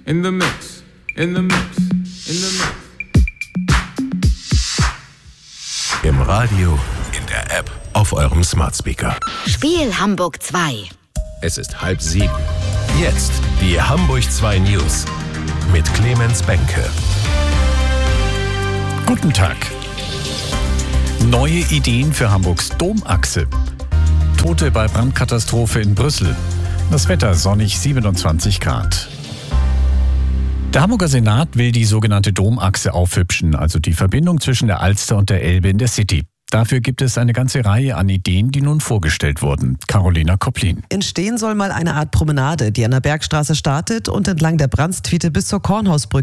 in the mix, in the mix, in the mix. Im Radio, in der App, auf eurem Smart Speaker. Spiel Hamburg 2. Es ist 6:30. Jetzt die Hamburg 2 News mit Clemens Benke. Guten Tag. Neue Ideen für Hamburgs Domachse. Tote bei Brandkatastrophe in Brüssel. Das Wetter sonnig 27 Grad. Der Hamburger Senat will die sogenannte Domachse aufhübschen, also die Verbindung zwischen der Alster und der Elbe in der City. Dafür gibt es eine ganze Reihe an Ideen, die nun vorgestellt wurden. Carolina Kopplin. Entstehen soll mal eine Art Promenade, die an der Bergstraße startet und entlang der Brandstwiete bis zur Kornhausbrücke